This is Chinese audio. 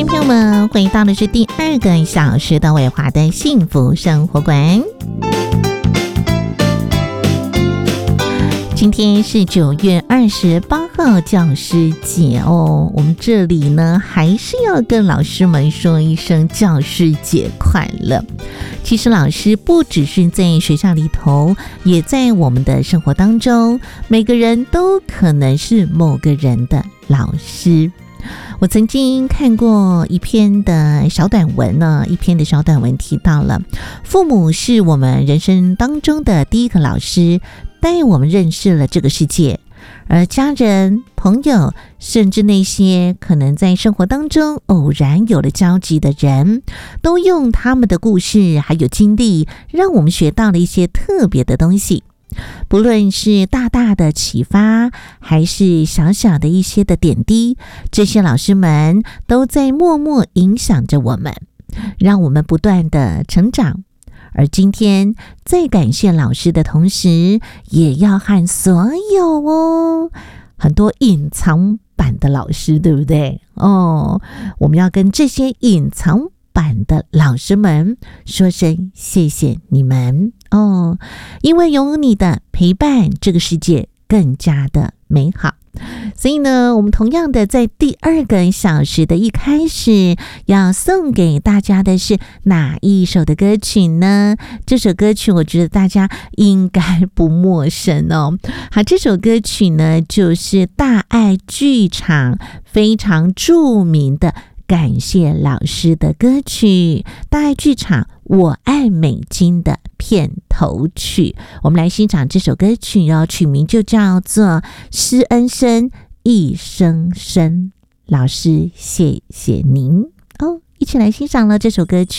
迎朋友们回到的是第2个小时的伟华的幸福生活馆。今天是9月28号教师节哦，我们这里呢还是要跟老师们说一声教师节快乐。其实老师不只是在学校里头，也在我们的生活当中，每个人都可能是某个人的老师。我曾经看过一篇的小短文呢，提到了父母是我们人生当中的第一个老师，带我们认识了这个世界，而家人、朋友，甚至那些可能在生活当中偶然有了交集的人，都用他们的故事还有经历，让我们学到了一些特别的东西。不论是大大的启发，还是小小的一些的点滴，这些老师们都在默默影响着我们，让我们不断的成长。而今天在感谢老师的同时，也要和所有很多隐藏版的老师，对不对？我们要跟这些隐藏版的老师们说声谢谢你们因为有你的陪伴，这个世界更加的美好。所以呢，我们同样的在第2个小时的一开始，要送给大家的是哪一首的歌曲呢？这首歌曲我觉得大家应该不陌生哦。好，这首歌曲呢就是大爱剧场非常著名的感谢老师的歌曲，大爱剧场我爱美金的片头曲。我们来欣赏这首歌曲曲名就叫做施恩生一声声。老师谢谢您一起来欣赏了这首歌曲。